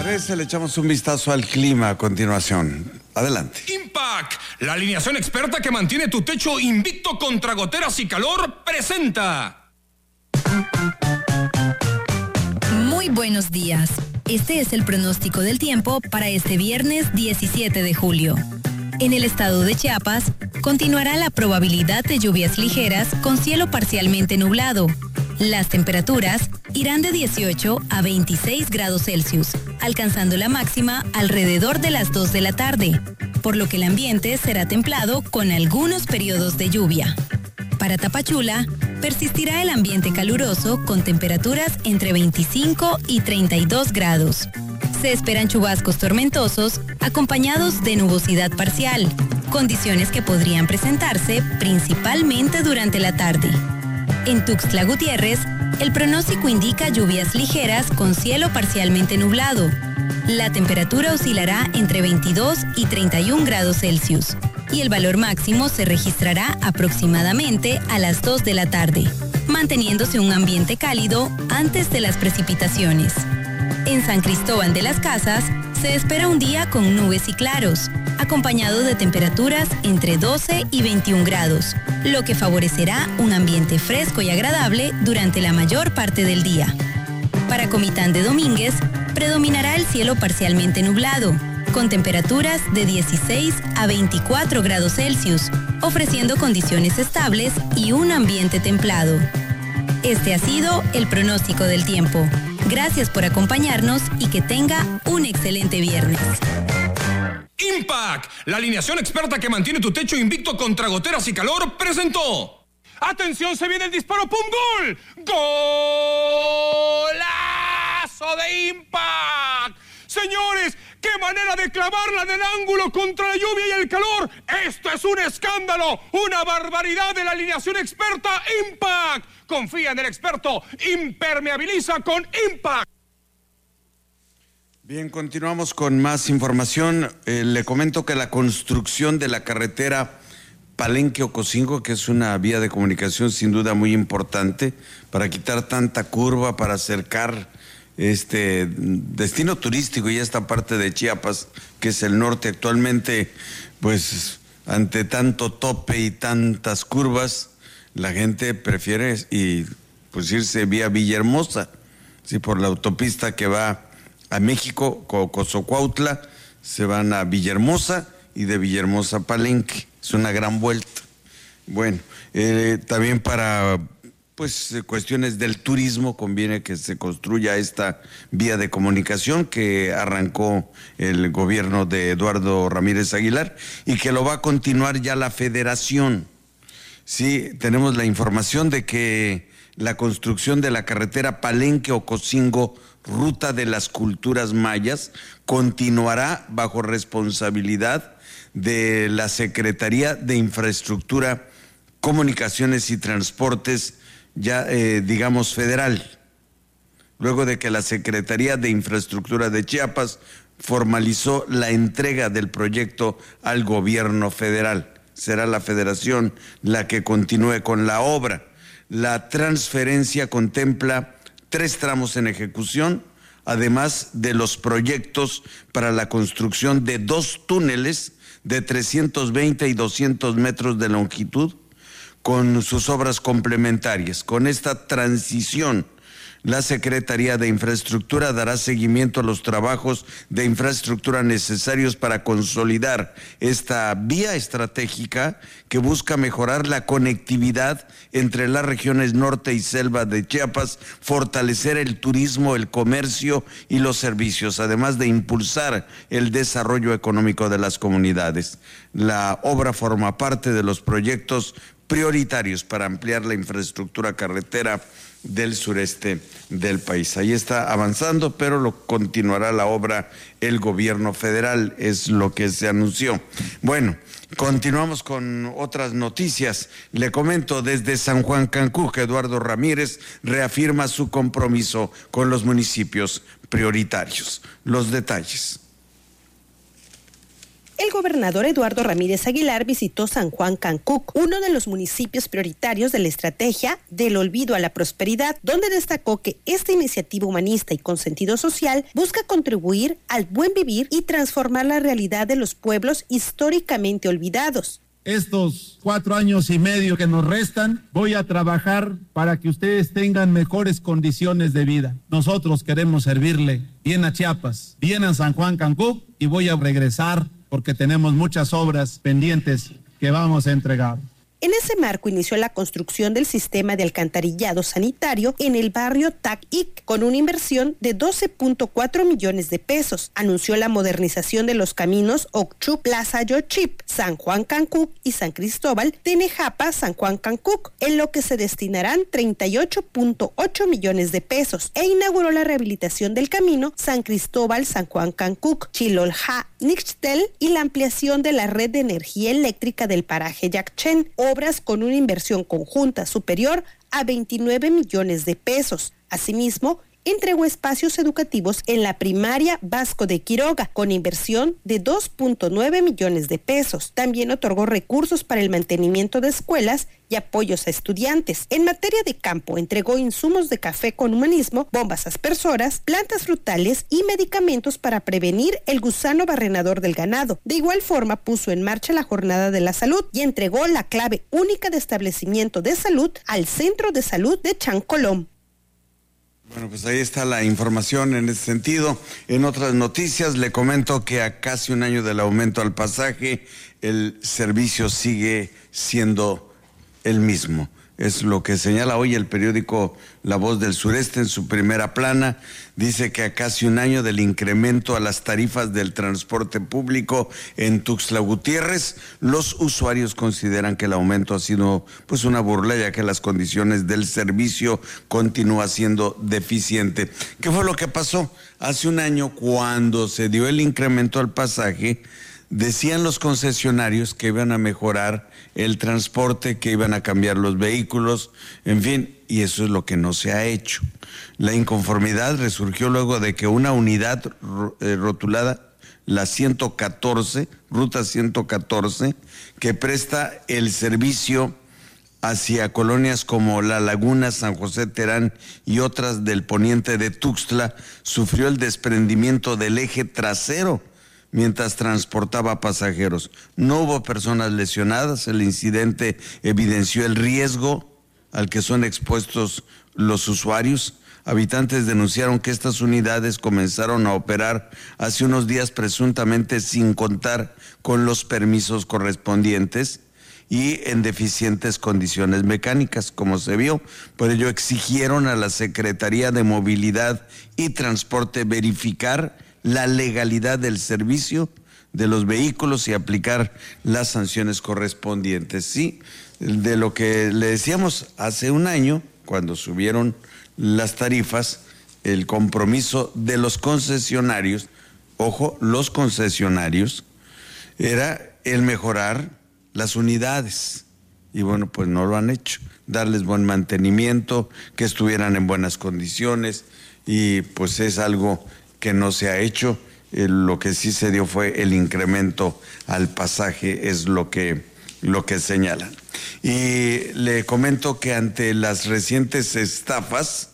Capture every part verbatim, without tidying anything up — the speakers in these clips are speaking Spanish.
Parece, le echamos un vistazo al clima a continuación. Adelante. Impact, la alineación experta que mantiene tu techo invicto contra goteras y calor, presenta. Muy buenos días. Este es el pronóstico del tiempo para este viernes diecisiete de julio. En el estado de Chiapas, continuará la probabilidad de lluvias ligeras con cielo parcialmente nublado. Las temperaturas irán de dieciocho a veintiséis grados Celsius, alcanzando la máxima alrededor de las dos de la tarde, por lo que el ambiente será templado con algunos periodos de lluvia. Para Tapachula, persistirá el ambiente caluroso con temperaturas entre veinticinco y treinta y dos grados. Se esperan chubascos tormentosos acompañados de nubosidad parcial, condiciones que podrían presentarse principalmente durante la tarde. En Tuxtla Gutiérrez, el pronóstico indica lluvias ligeras con cielo parcialmente nublado. La temperatura oscilará entre veintidós y treinta y un grados Celsius y el valor máximo se registrará aproximadamente a las dos de la tarde, manteniéndose un ambiente cálido antes de las precipitaciones. En San Cristóbal de las Casas, se espera un día con nubes y claros, acompañado de temperaturas entre doce y veintiún grados, lo que favorecerá un ambiente fresco y agradable durante la mayor parte del día. Para Comitán de Domínguez, predominará el cielo parcialmente nublado, con temperaturas de dieciséis a veinticuatro grados Celsius, ofreciendo condiciones estables y un ambiente templado. Este ha sido el pronóstico del tiempo. Gracias por acompañarnos y que tenga un excelente viernes. Impact, la alineación experta que mantiene tu techo invicto contra goteras y calor, presentó. ¡Atención, se viene el disparo! ¡Pum! ¡Gol! ¡Golazo de Impact! Señores, ¡qué manera de clavarla en el ángulo contra la lluvia y el calor! ¡Esto es un escándalo! ¡Una barbaridad de la alineación experta Impact! Confía en el experto, impermeabiliza con Impact. Bien, continuamos con más información. Eh, le comento que la construcción de la carretera Palenque-Ocosingo, que es una vía de comunicación sin duda muy importante para quitar tanta curva, para acercar este destino turístico y esta parte de Chiapas, que es el norte actualmente, pues ante tanto tope y tantas curvas, la gente prefiere y pues irse vía Villahermosa, sí, por la autopista que va a México, Cozocuautla, se van a Villahermosa y de Villahermosa a Palenque. Es una gran vuelta. Bueno, eh, también para pues cuestiones del turismo conviene que se construya esta vía de comunicación que arrancó el gobierno de Eduardo Ramírez Aguilar y que lo va a continuar ya la Federación. Sí, tenemos la información de que la construcción de la carretera Palenque-Ocosingo, ruta de las culturas mayas, continuará bajo responsabilidad de la Secretaría de Infraestructura, Comunicaciones y Transportes, ya eh, digamos federal, luego de que la Secretaría de Infraestructura de Chiapas formalizó la entrega del proyecto al gobierno federal. Será la Federación la que continúe con la obra. La transferencia contempla tres tramos en ejecución, además de los proyectos para la construcción de dos túneles de trescientos veinte y doscientos metros de longitud, con sus obras complementarias. Con esta transición, la Secretaría de Infraestructura dará seguimiento a los trabajos de infraestructura necesarios para consolidar esta vía estratégica que busca mejorar la conectividad entre las regiones norte y selva de Chiapas, fortalecer el turismo, el comercio y los servicios, además de impulsar el desarrollo económico de las comunidades. La obra forma parte de los proyectos prioritarios para ampliar la infraestructura carretera del sureste del país. Ahí está avanzando, pero lo continuará la obra el gobierno federal, es lo que se anunció. Bueno, continuamos con otras noticias. Le comento desde San Juan Cancún que Eduardo Ramírez reafirma su compromiso con los municipios prioritarios. Los detalles. El gobernador Eduardo Ramírez Aguilar visitó San Juan Cancuc, uno de los municipios prioritarios de la estrategia del olvido a la prosperidad, donde destacó que esta iniciativa humanista y con sentido social busca contribuir al buen vivir y transformar la realidad de los pueblos históricamente olvidados. Estos cuatro años y medio que nos restan, voy a trabajar para que ustedes tengan mejores condiciones de vida. Nosotros queremos servirle bien a Chiapas, bien a San Juan Cancuc, y voy a regresar porque tenemos muchas obras pendientes que vamos a entregar. En ese marco inició la construcción del sistema de alcantarillado sanitario en el barrio Tac-Ic, con una inversión de doce punto cuatro millones de pesos. Anunció la modernización de los caminos Occhuc, Plaza Yochip, San Juan Cancuc y San Cristóbal, Tenejapa, San Juan Cancuc, en lo que se destinarán treinta y ocho punto ocho millones de pesos, e inauguró la rehabilitación del camino San Cristóbal, San Juan Cancuc, Chilolja, Nixtel y la ampliación de la red de energía eléctrica del paraje Yacchen, obras con una inversión conjunta superior a veintinueve millones de pesos. Asimismo, entregó espacios educativos en la primaria Vasco de Quiroga, con inversión de dos punto nueve millones de pesos. También otorgó recursos para el mantenimiento de escuelas y apoyos a estudiantes. En materia de campo, entregó insumos de café con humanismo, bombas aspersoras, plantas frutales y medicamentos para prevenir el gusano barrenador del ganado. De igual forma, puso en marcha la Jornada de la Salud y entregó la clave única de establecimiento de salud al Centro de Salud de Chancolom. Bueno, pues ahí está la información en ese sentido. En otras noticias le comento que a casi un año del aumento al pasaje, el servicio sigue siendo el mismo. Es lo que señala hoy el periódico La Voz del Sureste en su primera plana. Dice que a casi un año del incremento a las tarifas del transporte público en Tuxtla Gutiérrez, los usuarios consideran que el aumento ha sido pues una burla, ya que las condiciones del servicio continúan siendo deficiente. ¿Qué fue lo que pasó? Hace un año, cuando se dio el incremento al pasaje, decían los concesionarios que iban a mejorar el transporte, que iban a cambiar los vehículos, en fin, y eso es lo que no se ha hecho. La inconformidad resurgió luego de que una unidad rotulada, la ciento catorce, ruta ciento catorce, que presta el servicio hacia colonias como La Laguna, San José Terán y otras del poniente de Tuxtla, sufrió el desprendimiento del eje trasero mientras transportaba pasajeros. No hubo personas lesionadas. El incidente evidenció el riesgo al que son expuestos los usuarios. Habitantes denunciaron que estas unidades comenzaron a operar hace unos días presuntamente sin contar con los permisos correspondientes y en deficientes condiciones mecánicas, como se vio. Por ello exigieron a la Secretaría de Movilidad y Transporte verificar la legalidad del servicio de los vehículos y aplicar las sanciones correspondientes. Sí, de lo que le decíamos hace un año, cuando subieron las tarifas, el compromiso de los concesionarios, ojo, los concesionarios, era el mejorar las unidades. Y bueno, pues no lo han hecho. Darles buen mantenimiento, que estuvieran en buenas condiciones, y pues es algo que no se ha hecho. Eh, lo que sí se dio fue el incremento al pasaje, es lo que, lo que señalan. Y le comento que ante las recientes estafas,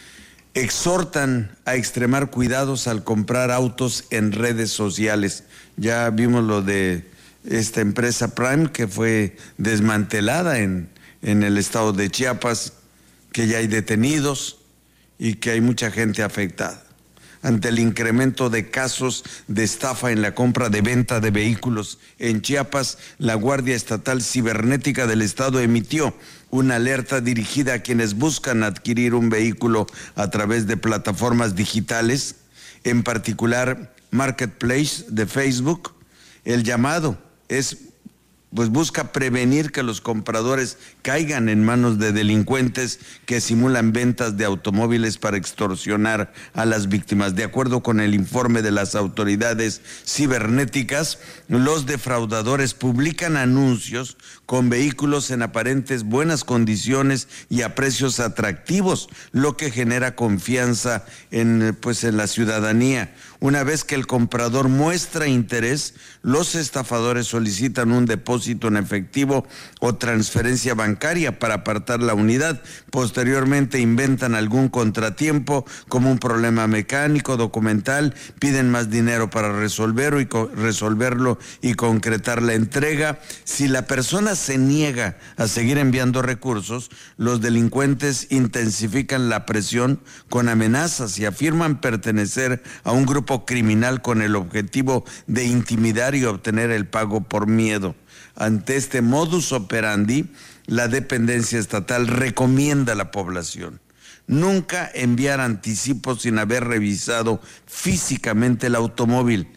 exhortan a extremar cuidados al comprar autos en redes sociales. Ya vimos lo de esta empresa Prime, que fue desmantelada en, en el estado de Chiapas, que ya hay detenidos y que hay mucha gente afectada. Ante el incremento de casos de estafa en la compra de venta de vehículos en Chiapas, la Guardia Estatal Cibernética del Estado emitió una alerta dirigida a quienes buscan adquirir un vehículo a través de plataformas digitales, en particular Marketplace de Facebook. El llamado es pues busca prevenir que los compradores caigan en manos de delincuentes que simulan ventas de automóviles para extorsionar a las víctimas. De acuerdo con el informe de las autoridades cibernéticas, los defraudadores publican anuncios con vehículos en aparentes buenas condiciones y a precios atractivos, lo que genera confianza en, pues, en la ciudadanía. Una vez que el comprador muestra interés, los estafadores solicitan un depósito en efectivo o transferencia bancaria para apartar la unidad. Posteriormente inventan algún contratiempo, como un problema mecánico, documental, piden más dinero para resolverlo y co- resolverlo y concretar la entrega. Si la persona se niega a seguir enviando recursos, los delincuentes intensifican la presión con amenazas y afirman pertenecer a un grupo criminal con el objetivo de intimidar y obtener el pago por miedo. Ante este modus operandi, la dependencia estatal recomienda a la población nunca enviar anticipos sin haber revisado físicamente el automóvil,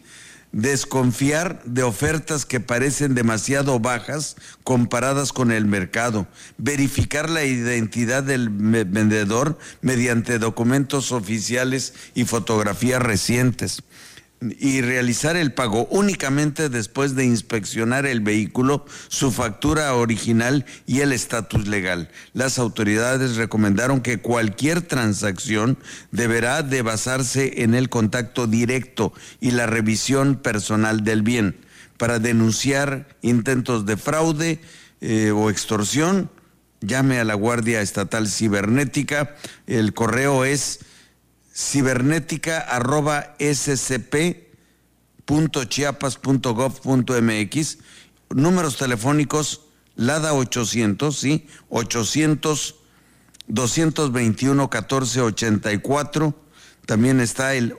desconfiar de ofertas que parecen demasiado bajas comparadas con el mercado, verificar la identidad del vendedor mediante documentos oficiales y fotografías recientes, y realizar el pago únicamente después de inspeccionar el vehículo, su factura original y el estatus legal. Las autoridades recomendaron que cualquier transacción deberá de basarse en el contacto directo y la revisión personal del bien. Para denunciar intentos de fraude eh, o extorsión, llame a la Guardia Estatal Cibernética. El correo es cibernética arroba s c p punto chiapas punto gov punto m x. Números telefónicos: LADA ochocientos, sí, ochocientos, doscientos veintiuno, catorce ochenta y cuatro. También está el,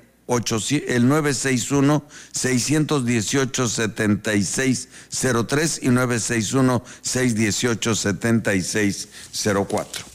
el nueve seis uno, seis uno ocho, siete seis cero tres y nueve seis uno, seis uno ocho, siete seis cero cuatro.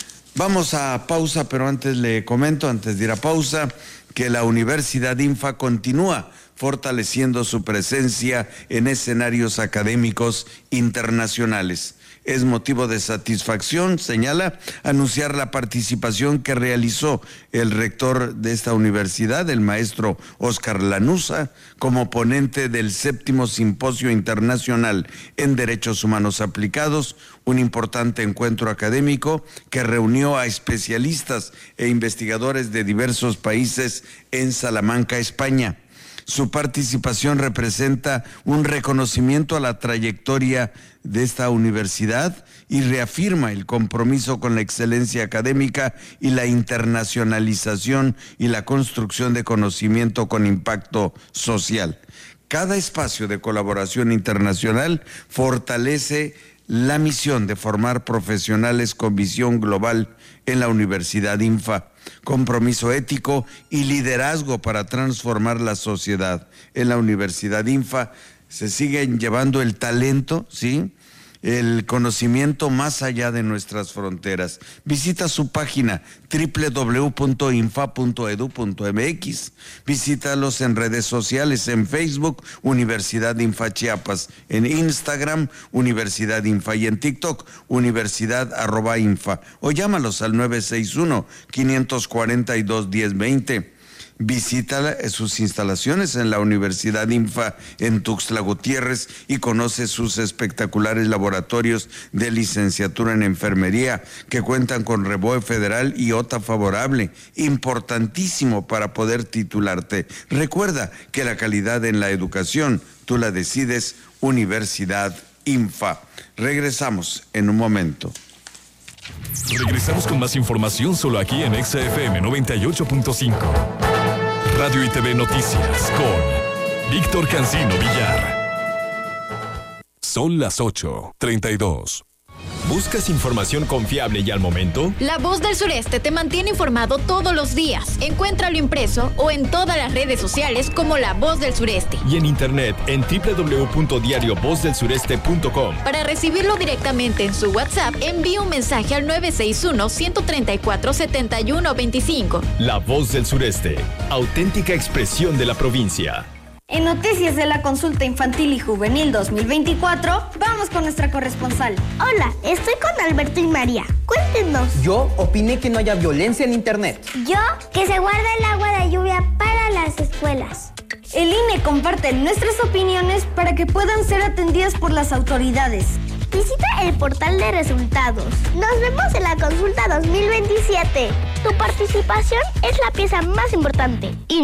Vamos a pausa, pero antes le comento, antes de ir a pausa, que la Universidad INFA continúa fortaleciendo su presencia en escenarios académicos internacionales. Es motivo de satisfacción, señala, anunciar la participación que realizó el rector de esta universidad, el maestro Óscar Lanuza, como ponente del séptimo Simposio Internacional en Derechos Humanos Aplicados, un importante encuentro académico que reunió a especialistas e investigadores de diversos países en Salamanca, España. Su participación representa un reconocimiento a la trayectoria de esta universidad y reafirma el compromiso con la excelencia académica y la internacionalización y la construcción de conocimiento con impacto social. Cada espacio de colaboración internacional fortalece la misión de formar profesionales con visión global en la Universidad INFA, compromiso ético y liderazgo para transformar la sociedad. En la Universidad INFA se siguen llevando el talento, ¿sí?, el conocimiento más allá de nuestras fronteras. Visita su página doble u doble u doble u punto infa punto edu punto m x. Visítalos en redes sociales, en Facebook, Universidad INFA Chiapas, en Instagram, Universidad INFA, y en TikTok, Universidad arroba Infa. O llámalos al nueve seis uno, cinco cuatro dos, uno cero dos cero. Visita sus instalaciones en la Universidad INFA en Tuxtla Gutiérrez y conoce sus espectaculares laboratorios de licenciatura en enfermería que cuentan con R E B O E federal y O T A favorable, importantísimo para poder titularte. Recuerda que la calidad en la educación tú la decides. Universidad INFA. Regresamos en un momento. Regresamos con más información solo aquí en Exa F M noventa y ocho punto cinco. Radio y T V Noticias con Víctor Cancino Villar. Son las ocho treinta y dos. ¿Buscas información confiable y al momento? La Voz del Sureste te mantiene informado todos los días. Encuéntralo impreso o en todas las redes sociales como La Voz del Sureste. Y en internet en doble u doble u doble u punto diario voz del sureste punto com. Para recibirlo directamente en su WhatsApp, envía un mensaje al nueve seis uno, uno tres cuatro, siete uno dos cinco. La Voz del Sureste, auténtica expresión de la provincia. En noticias de la Consulta Infantil y Juvenil dos mil veinticuatro, vamos con nuestra corresponsal. Hola, estoy con Alberto y María. Cuéntenos. Yo opiné que no haya violencia en internet. Yo, que se guarde el agua de lluvia para las escuelas. El I N E comparte nuestras opiniones para que puedan ser atendidas por las autoridades. Visita el portal de resultados. Nos vemos en la Consulta dos mil veintisiete. Tu participación es la pieza más importante.